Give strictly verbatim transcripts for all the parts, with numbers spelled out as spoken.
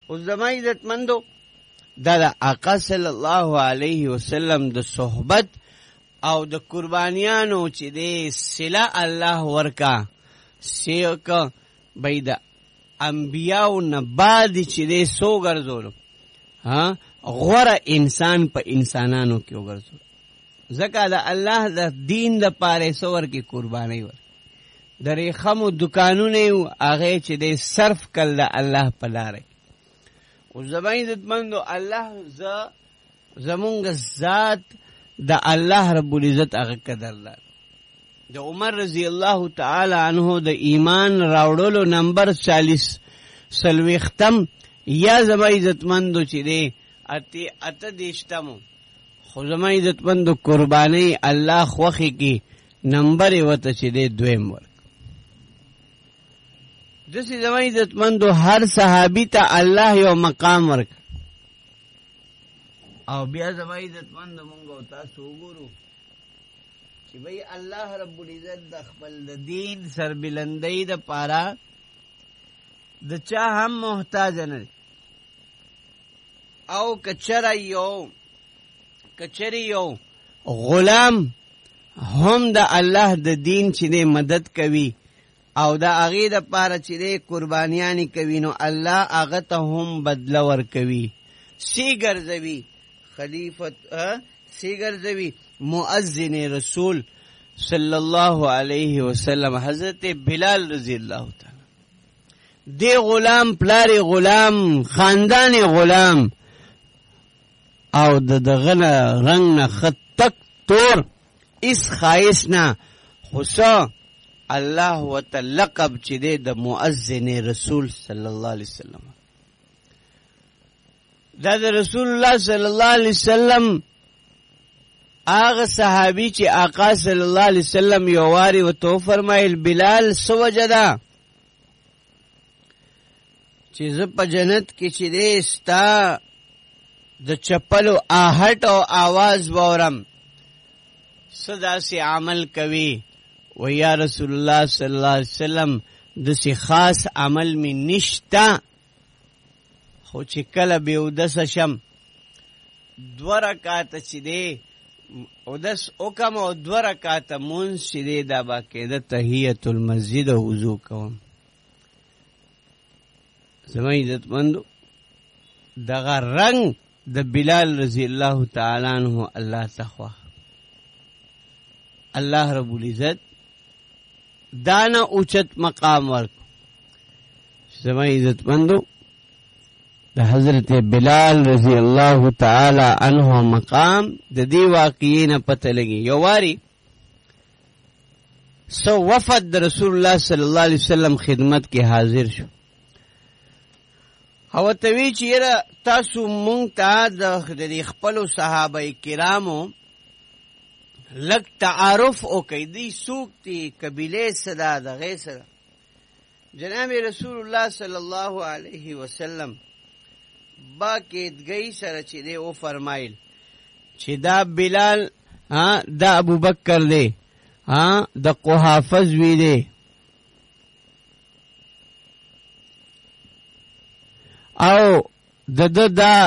او زما عزتمندو دا د آقا صلی الله علیه وسلم د صحبت او د قربانیانو چې د صله الله ورکا سیک بای د انبیاء نه بعد چې د سو ګرځولو ها غوره انسان په انسانانو کې وګرځول ځکه د الله د دین د پاره سور کې قرباني ور د ریخمو دکانونه هغه چې د صرف کړل د الله په لار او زمای عزتمندو الله ز زمونږ ذات د الله رب العزت هغه قدردان د عمر رضی الله تعالی عنہ د ایمان راوړلو نمبر چالیس سلوختم یا زمای عزتمندو چې دی اتی اته دیشتمو خو زمای عزتمندو قربانی الله خوخي کی نمبر وته چې دی دویم ورک دسی زمای عزتمندو هر صحابی ته الله یو مقام ورک او بیا زمای عزتمندو مونږ تاسو وګورو چې بھئی الله رب العزت د خپل د دین سربلندۍ د پاره د چا هم محتاج نه او کچره یو کچری یو غلام هم د الله د دین چې مدد کوي او دا هغه د پاره چې قربانیانی کوي نو الله هغه ته هم بدله ور کوي سی ګرځوي خلیفۃ سی ګرځوي مؤذن رسول صلی الله علیه وسلم حضرت بلال رضی الله تعالی دی غلام پلاری غلام خاندان غلام او د دغه رنگ نه خطک تور اس خایس نه خصا الله وتلقب چې د مؤذن رسول صلی الله علیه وسلم دا د رسول الله صلی الله علیه وسلم آغا صحابی چې آقا صلی الله علیه وسلم یو واری و تو فرمایل بلال سو وجدا چې زه په جنت کې چې دې ستا د چپلو آهټ او آواز باورم صدا سے عمل کوي و یا رسول الله صلی الله علیه وسلم دسی خاص عمل می نشتا خو چې کله به ودس شم دو رکعات چې دې ودس وکم او دو رکعات مونږ چې دې دا باقاعده تحیت المسجد او وضو کوم زمای عزتمندو دغه رنگ د بلال رضی الله تعالی عنہ الله تخوا الله رب العزت دانا اوچت مقام ورک زمای عزتمندو د حضرت بلال رضی الله تعالی عنہ مقام د دی واقعین پته لګي یو واری سو وفد د رسول الله صلی الله علیه وسلم خدمت کې حاضر شو او توی چې یره تاسو مونږ ته د خپل صحابه کرامو لک تعارف او کیدی سوق تی قبیله صدا د غیر سره جناب رسول الله صلی الله علیه وسلم با کېدګی سره چې دی او فرمایل چې دا بلال ها دا ابوبکر دی ها د قحافظ وی دی او د د دا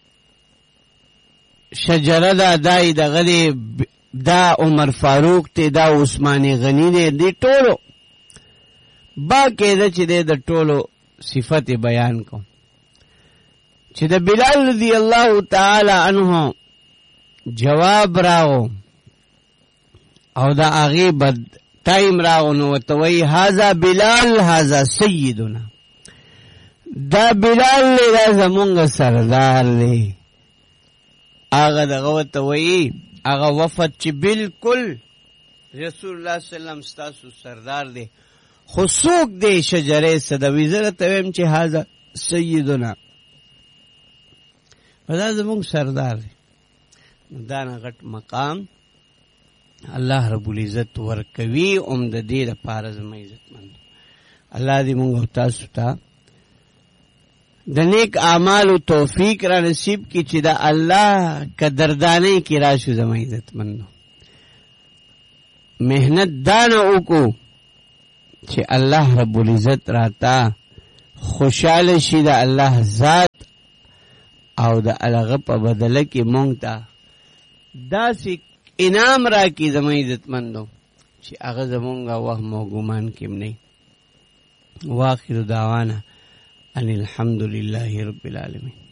شجره دا دای د غلی دا عمر فاروق ته دا عثمان غنی دی دی ټولو با کېده چې د ټولو صفت بیان کوم چې د بلال رضی الله تعالی عنہ جواب راو او دا هغه بد ټایم راو نو وتوي هاذا بلال هاذا سیدنا دا بلال له دا زمونږ سردار له هغه دغه وتوي هغه وفد چې بالکل رسول الله صلی الله علیه وسلم ستاسو سردار دی خو څوک دی شجره صدوی زره تویم چې هاذا سیدنا دا زمونږ سردار دی دا نه غټ مقام الله رب العزت ورکوي اوم د دې لپاره زما عزتمند الله دې مونږ تاسو ته د نیک اعمال توفیق را نصیب کی چې دا الله قدردانی کی راشو زما عزتمند محنت دان وکړو چې الله رب العزت راتا خوشاله شي د الله ذات او د الغه په بدله کې مونږ ته داسې انعام راکړي زموږ عزتمندو چې هغه زمونږ وهم او ګمان کې نه. واخر دعوانا ان الحمد لله رب العالمین.